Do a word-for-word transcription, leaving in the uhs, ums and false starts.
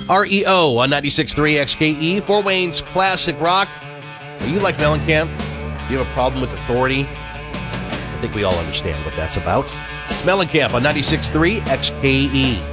R E O on ninety-six point three X K E, Fort Wayne's Classic Rock. Are you like Mellencamp? Do you have a problem with authority? I think we all understand what that's about. It's Mellencamp on ninety-six point three X K E.